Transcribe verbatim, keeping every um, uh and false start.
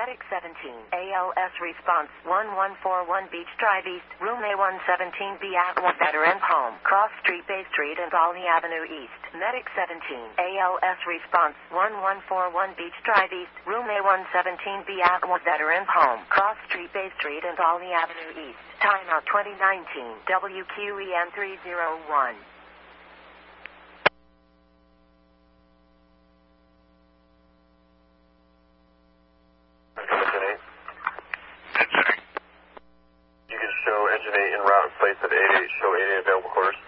Medic seventeen, A L S response one one four one Beach Drive East, room A one seventeen B at one Veterans Home, Cross Street, Bay Street and Olney Avenue East. Medic seventeen, A L S response one one four one Beach Drive East, room A one seventeen B at one Veterans Home, Cross Street, Bay Street and Olney Avenue East. Timeout twenty nineteen, W Q E N three oh one. You can show engine eight en route in place at eight eight, show eight eight available quarters.